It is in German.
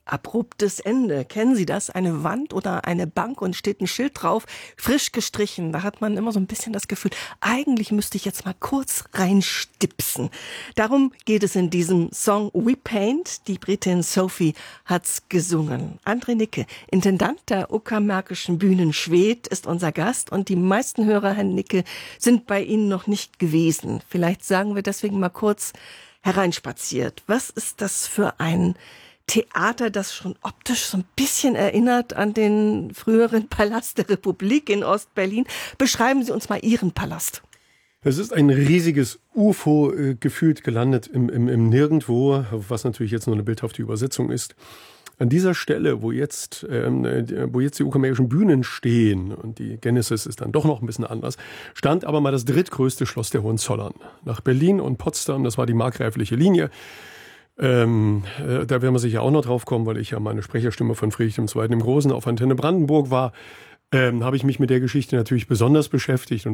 Abruptes Ende. Kennen Sie das? Eine Wand oder eine Bank und steht ein Schild drauf, frisch gestrichen. Da hat man immer so ein bisschen das Gefühl, eigentlich müsste ich jetzt mal kurz reinstipsen. Darum geht es in diesem Song We Paint. Die Britin Sophie hat's gesungen. André Nicke, Intendant der Uckermärkischen Bühnen Schwedt, ist unser Gast und die meisten Hörer, Herr Nicke, sind bei Ihnen noch nicht gewesen. Vielleicht sagen wir deswegen mal kurz hereinspaziert. Was ist das für ein Theater, das schon optisch so ein bisschen erinnert an den früheren Palast der Republik in Ostberlin? Beschreiben Sie uns mal Ihren Palast. Es ist ein riesiges UFO, gefühlt gelandet im Nirgendwo, was natürlich jetzt nur eine bildhafte Übersetzung ist. An dieser Stelle, wo jetzt die Uckermärkischen Bühnen stehen, und die Genesis ist dann doch noch ein bisschen anders, stand aber mal das drittgrößte Schloss der Hohenzollern. Nach Berlin und Potsdam, das war die markgräfliche Linie. Da werden wir sicher auch noch drauf kommen, weil ich ja meine Sprecherstimme von Friedrich II. Im Großen auf Antenne Brandenburg war. Habe ich mich mit der Geschichte natürlich besonders beschäftigt und